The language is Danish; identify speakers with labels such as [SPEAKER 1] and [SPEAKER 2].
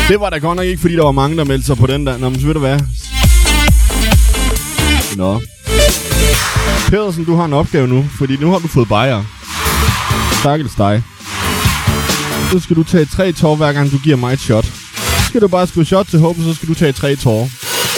[SPEAKER 1] Det var da godt nok ikke, fordi der var mange, der meldte sig på den der. Nå, men så ved du hvad? Nå. Pedersen, du har en opgave nu, fordi nu har du fået bajer. Stakkels dig. Så skal du tage 3 tår, hver gang du giver mig et shot. Så skal du bare skrive shot til Håb, så skal du tage 3 tår.